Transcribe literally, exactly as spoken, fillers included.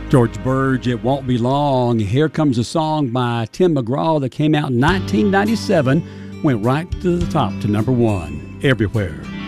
George Burge, It Won't Be Long. Here comes a song by Tim McGraw that came out in nineteen ninety-seven, went right to the top to number one everywhere.